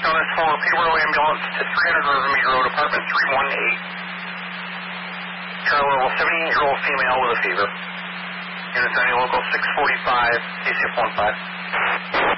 Jonas 4, Peterborough ambulance to 300 Rivermead Road, apartment 318. Charlie level 78-year-old female with a fever. Units 90 local 645, KCF 15.